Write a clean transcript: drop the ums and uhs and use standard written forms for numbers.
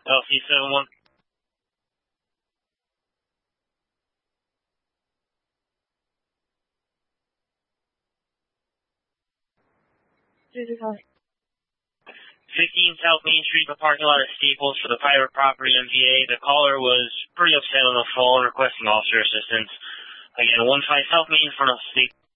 LC71. Who's it calling? 15 South Main Street, the parking lot of Staples for the private property MVA. The caller was pretty upset on the phone, requesting officer assistance. Again, 15 South Main in front of Staples.